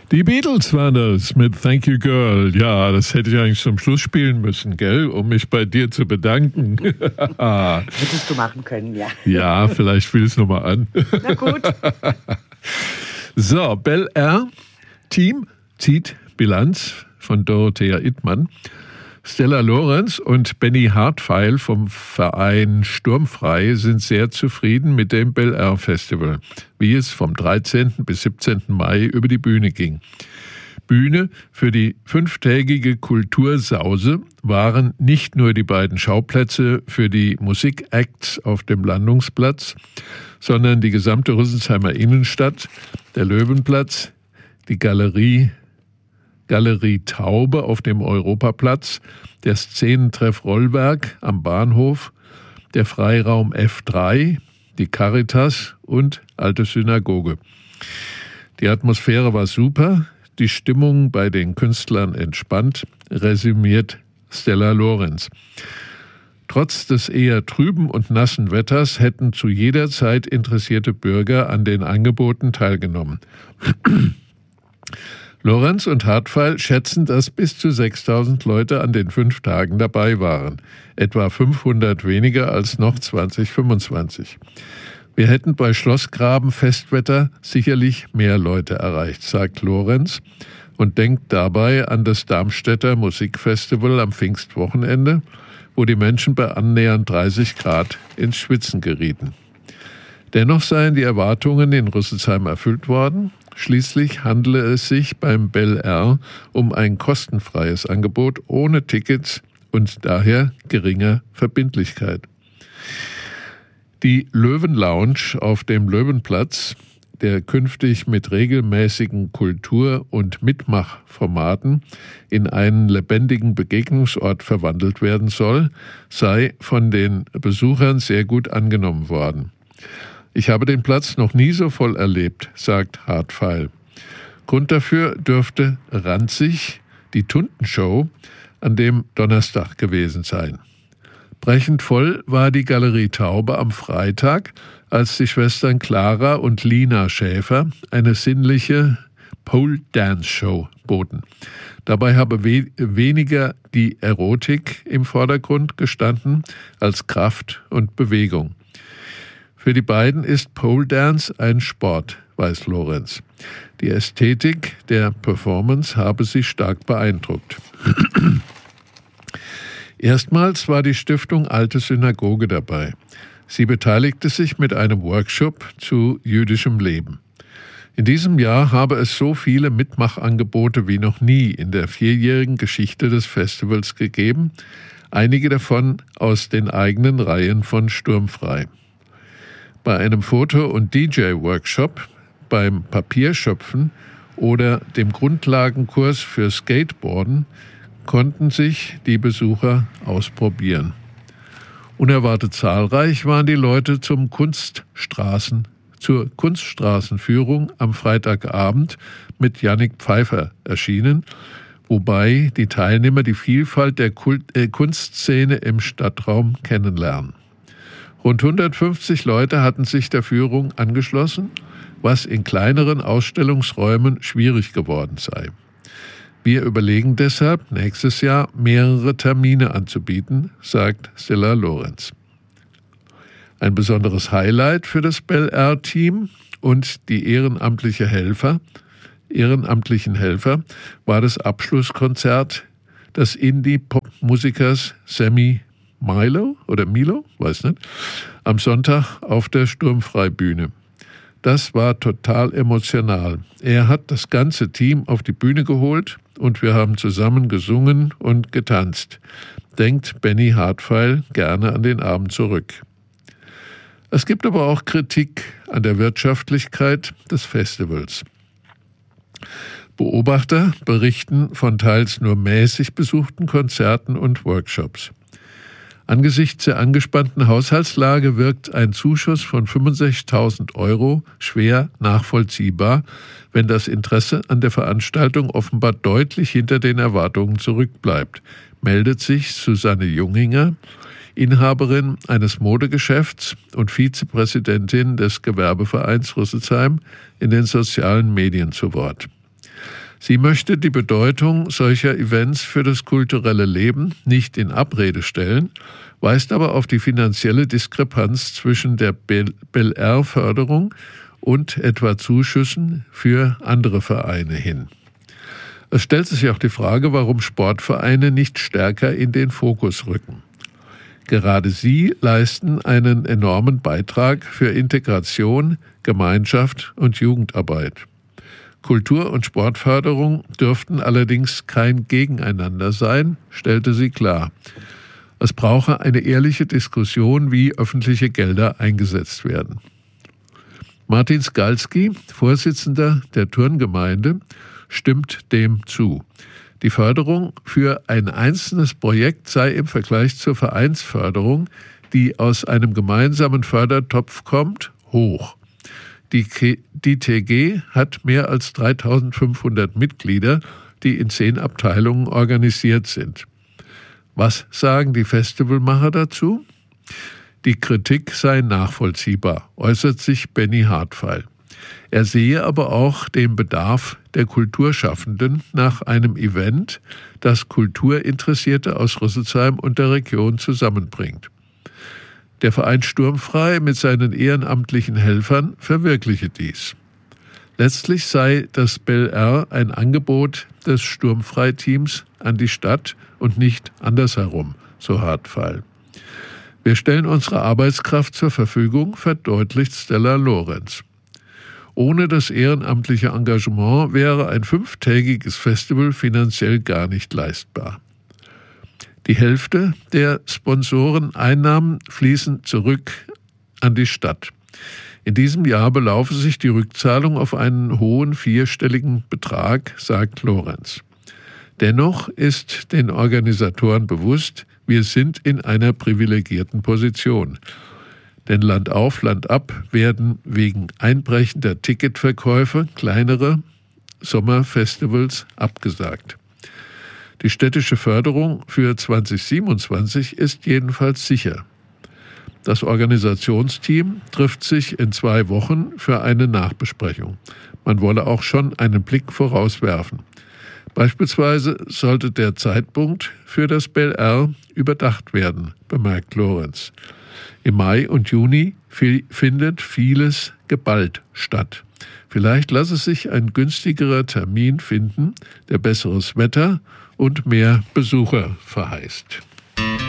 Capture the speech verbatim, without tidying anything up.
Die Beatles waren das mit Thank You Girl. Ja, das hätte ich eigentlich zum Schluss spielen müssen, gell? Um mich bei dir zu bedanken. Hättest du machen können, ja. Ja, vielleicht spiel es nochmal an. Na gut. So, Bel Air Team zieht Bilanz von Dorothea Ittmann. Stella Lorenz und Benny Hartweil vom Verein Sturmfrei sind sehr zufrieden mit dem Bel Air Festival, wie es vom dreizehnten bis siebzehnten Mai über die Bühne ging. Bühne für die fünftägige Kultursause waren nicht nur die beiden Schauplätze für die Musikacts auf dem Landungsplatz, sondern die gesamte Rüsselsheimer Innenstadt, der Löwenplatz, die Galerie Galerie Taube auf dem Europaplatz, der Szenentreff Rollwerk am Bahnhof, der Freiraum F drei, die Caritas und Alte Synagoge. Die Atmosphäre war super, die Stimmung bei den Künstlern entspannt, resümiert Stella Lorenz. Trotz des eher trüben und nassen Wetters hätten zu jeder Zeit interessierte Bürger an den Angeboten teilgenommen. Lorenz und Hartweil schätzen, dass bis zu sechstausend Leute an den fünf Tagen dabei waren, etwa fünfhundert weniger als noch zwanzig fünfundzwanzig. Wir hätten bei Schlossgraben Festwetter sicherlich mehr Leute erreicht, sagt Lorenz und denkt dabei an das Darmstädter Musikfestival am Pfingstwochenende, wo die Menschen bei annähernd dreißig Grad ins Schwitzen gerieten. Dennoch seien die Erwartungen in Rüsselsheim erfüllt worden. Schließlich handele es sich beim Bel Air um ein kostenfreies Angebot ohne Tickets und daher geringer Verbindlichkeit. Die Löwen-Lounge auf dem Löwenplatz, der künftig mit regelmäßigen Kultur- und Mitmachformaten in einen lebendigen Begegnungsort verwandelt werden soll, sei von den Besuchern sehr gut angenommen worden. Ich habe den Platz noch nie so voll erlebt, sagt Hartweil. Grund dafür dürfte Ranzig, die Tuntenshow, an dem Donnerstag gewesen sein. Brechend voll war die Galerie Taube am Freitag, als die Schwestern Clara und Lina Schäfer eine sinnliche Pole-Dance-Show boten. Dabei habe we- weniger die Erotik im Vordergrund gestanden als Kraft und Bewegung. Für die beiden ist Pole Dance ein Sport, weiß Lorenz. Die Ästhetik der Performance habe sie stark beeindruckt. Erstmals war die Stiftung Alte Synagoge dabei. Sie beteiligte sich mit einem Workshop zu jüdischem Leben. In diesem Jahr habe es so viele Mitmachangebote wie noch nie in der vierjährigen Geschichte des Festivals gegeben, einige davon aus den eigenen Reihen von Sturmfrei. Bei einem Foto- und D J-Workshop, beim Papierschöpfen oder dem Grundlagenkurs für Skateboarden konnten sich die Besucher ausprobieren. Unerwartet zahlreich waren die Leute zum Kunststraßen, zur Kunststraßenführung am Freitagabend mit Jannik Pfeiffer erschienen, wobei die Teilnehmer die Vielfalt der Kult- äh, Kunstszene im Stadtraum kennenlernen. Rund hundertfünfzig Leute hatten sich der Führung angeschlossen, was in kleineren Ausstellungsräumen schwierig geworden sei. Wir überlegen deshalb, nächstes Jahr mehrere Termine anzubieten, sagt Stella Lorenz. Ein besonderes Highlight für das Bel Air Team und die ehrenamtliche Helfer, ehrenamtlichen Helfer war das Abschlusskonzert des Indie-Pop-Musikers Sammy Milo oder Milo, weiß nicht, am Sonntag auf der Sturmfrei-Bühne. Das war total emotional. Er hat das ganze Team auf die Bühne geholt und wir haben zusammen gesungen und getanzt, denkt Benny Hartweil gerne an den Abend zurück. Es gibt aber auch Kritik an der Wirtschaftlichkeit des Festivals. Beobachter berichten von teils nur mäßig besuchten Konzerten und Workshops. Angesichts der angespannten Haushaltslage wirkt ein Zuschuss von fünfundsechzigtausend Euro schwer nachvollziehbar, wenn das Interesse an der Veranstaltung offenbar deutlich hinter den Erwartungen zurückbleibt, meldet sich Susanne Junginger, Inhaberin eines Modegeschäfts und Vizepräsidentin des Gewerbevereins Rüsselsheim, in den sozialen Medien zu Wort. Sie möchte die Bedeutung solcher Events für das kulturelle Leben nicht in Abrede stellen, weist aber auf die finanzielle Diskrepanz zwischen der Bel Air-Förderung und etwa Zuschüssen für andere Vereine hin. Es stellt sich auch die Frage, warum Sportvereine nicht stärker in den Fokus rücken. Gerade sie leisten einen enormen Beitrag für Integration, Gemeinschaft und Jugendarbeit. Kultur- und Sportförderung dürften allerdings kein Gegeneinander sein, stellte sie klar. Es brauche eine ehrliche Diskussion, wie öffentliche Gelder eingesetzt werden. Martin Skalski, Vorsitzender der Turngemeinde, stimmt dem zu. Die Förderung für ein einzelnes Projekt sei im Vergleich zur Vereinsförderung, die aus einem gemeinsamen Fördertopf kommt, hoch. Die, die T G hat mehr als dreitausendfünfhundert Mitglieder, die in zehn Abteilungen organisiert sind. Was sagen die Festivalmacher dazu? Die Kritik sei nachvollziehbar, äußert sich Benny Hartweil. Er sehe aber auch den Bedarf der Kulturschaffenden nach einem Event, das Kulturinteressierte aus Rüsselsheim und der Region zusammenbringt. Der Verein Sturmfrei mit seinen ehrenamtlichen Helfern verwirkliche dies. Letztlich sei das Bel Air ein Angebot des Sturmfrei-Teams an die Stadt und nicht andersherum, so Hartweil. Wir stellen unsere Arbeitskraft zur Verfügung, verdeutlicht Stella Lorenz. Ohne das ehrenamtliche Engagement wäre ein fünftägiges Festival finanziell gar nicht leistbar. Die Hälfte der Sponsoreneinnahmen fließen zurück an die Stadt. In diesem Jahr belaufe sich die Rückzahlung auf einen hohen vierstelligen Betrag, sagt Lorenz. Dennoch ist den Organisatoren bewusst, wir sind in einer privilegierten Position. Denn Land auf, Land ab werden wegen einbrechender Ticketverkäufe kleinere Sommerfestivals abgesagt. Die städtische Förderung für zwanzig siebenundzwanzig ist jedenfalls sicher. Das Organisationsteam trifft sich in zwei Wochen für eine Nachbesprechung. Man wolle auch schon einen Blick vorauswerfen. Beispielsweise sollte der Zeitpunkt für das Bel Air überdacht werden, bemerkt Lorenz. Im Mai und Juni findet vieles geballt statt. Vielleicht lasse sich ein günstigerer Termin finden, der besseres Wetter und mehr Besucher verheißt.